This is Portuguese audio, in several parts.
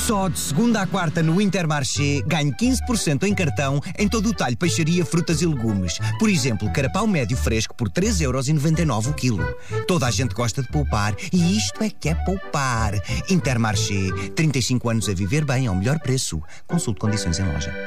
Só de segunda à quarta no Intermarché ganhe 15% em cartão em todo o talho peixaria, frutas e legumes. Por exemplo, carapau médio fresco por 3,99€ o quilo. Toda a gente gosta de poupar e isto é que é poupar. Intermarché, 35 anos a viver bem ao melhor preço. Consulte condições em loja.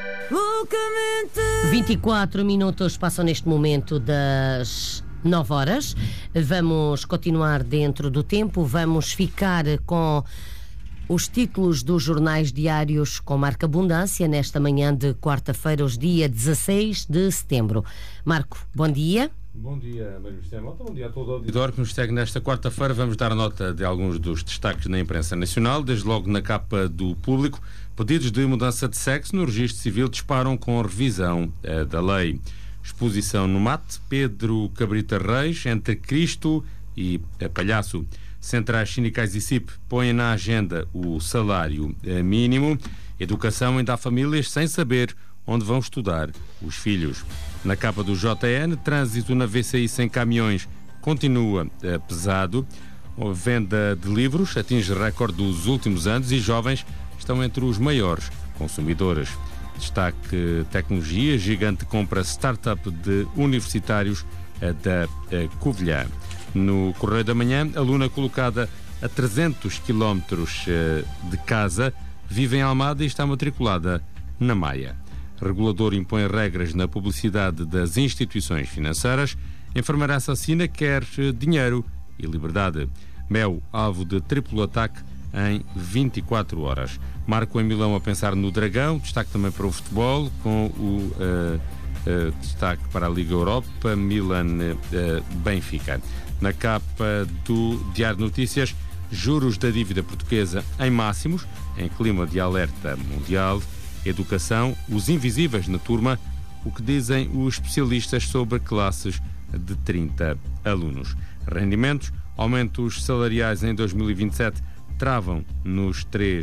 24 minutos passam neste momento das 9 horas. Vamos continuar dentro do tempo. Vamos ficar com os títulos dos jornais diários com marca abundância nesta manhã de quarta-feira, hoje dia 16 de setembro. Marco, bom dia. Bom dia, Maria José Mota. Bom dia a todo o auditório que nos segue nesta quarta-feira. Vamos dar nota de alguns dos destaques na imprensa nacional. Desde logo na capa do Público, pedidos de mudança de sexo no registro civil disparam com a revisão da lei. Exposição no Mate, Pedro Cabrita Reis, entre Cristo e palhaço. Centrais sindicais e CIP põem na agenda o salário mínimo. Educação ainda há famílias sem saber onde vão estudar os filhos. Na capa do JN, trânsito na VCI sem caminhões continua pesado. A venda de livros atinge recorde dos últimos anos e jovens estão entre os maiores consumidores. Destaque tecnologia, gigante compra startup de universitários da Covilhã. No Correio da Manhã, aluna colocada a 300 km de casa, vive em Almada e está matriculada na Maia. Regulador impõe regras na publicidade das instituições financeiras. Enfermeira assassina quer dinheiro e liberdade. Mel, alvo de triplo ataque em 24 horas. Marco em Milão a pensar no Dragão. Destaque também para o futebol, com o destaque para a Liga Europa, Milan-Benfica. Na capa do Diário de Notícias, juros da dívida portuguesa em máximos, em clima de alerta mundial. Educação, os invisíveis na turma, o que dizem os especialistas sobre classes de 30 alunos. Rendimentos, aumentos salariais em 2027 travam nos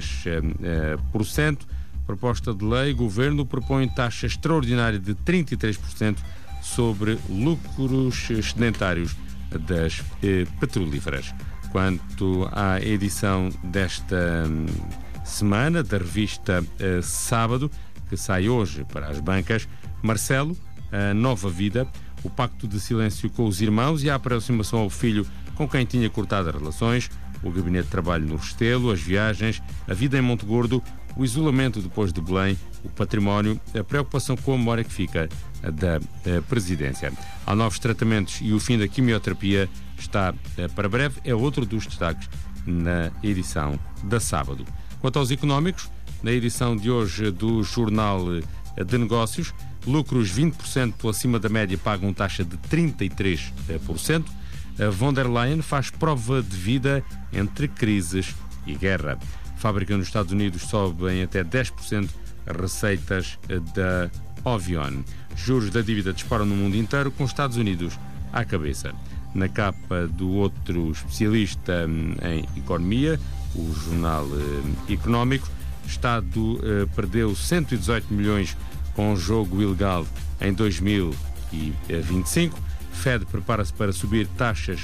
3%. Proposta de lei, Governo propõe taxa extraordinária de 33% sobre lucros excedentários das petrolíferas. Quanto à edição desta semana da revista Sábado, que sai hoje para as bancas, Marcelo, a nova vida, o pacto de silêncio com os irmãos e a aproximação ao filho com quem tinha cortado as relações, o gabinete de trabalho no Restelo, as viagens, a vida em Monte Gordo, o isolamento depois de Belém, o património, a preocupação com a memória que fica da presidência. Há novos tratamentos e o fim da quimioterapia está para breve, é outro dos destaques na edição da Sábado. Quanto aos económicos, na edição de hoje do Jornal de Negócios, lucros 20% acima da média pagam taxa de 33%. A von der Leyen faz prova de vida entre crises e guerra. Fábrica nos Estados Unidos sobem até 10% receitas da Ovion. Juros da dívida disparam no mundo inteiro, com os Estados Unidos à cabeça. Na capa do outro especialista em economia, o Jornal Económico, Estado perdeu 118 milhões com jogo ilegal em 2025. Fed prepara-se para subir taxas